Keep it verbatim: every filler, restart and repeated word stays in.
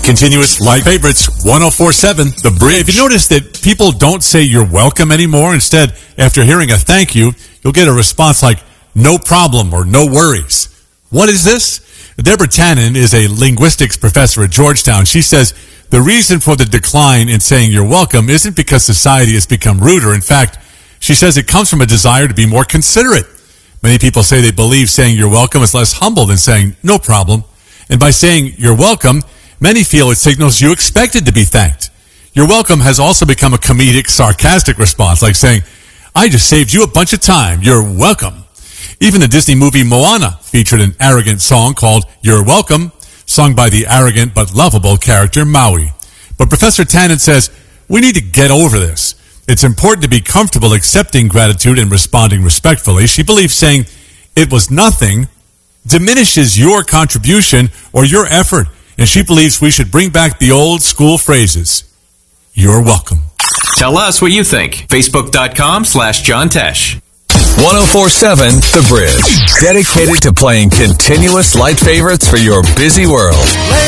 Continuous Light Favorites, one oh four point seven, The Bridge. If you notice that people don't say you're welcome anymore, instead, after hearing a thank you, you'll get a response like, no problem or no worries. What is this? Deborah Tannen is a linguistics professor at Georgetown. She says the reason for the decline in saying you're welcome isn't because society has become ruder. In fact, she says it comes from a desire to be more considerate. Many people say they believe saying you're welcome is less humble than saying no problem. And by saying you're welcome, many feel it signals you expected to be thanked. You're welcome has also become a comedic, sarcastic response, like saying, I just saved you a bunch of time. You're welcome. Even the Disney movie Moana featured an arrogant song called You're Welcome, sung by the arrogant but lovable character Maui. But Professor Tannen says, we need to get over this. It's important to be comfortable accepting gratitude and responding respectfully. She believes saying it was nothing diminishes your contribution or your effort, and she believes we should bring back the old school phrases. You're welcome. Tell us what you think. Facebook.com slash John Tesh. one oh four point seven The Bridge. Dedicated to playing continuous light favorites for your busy world.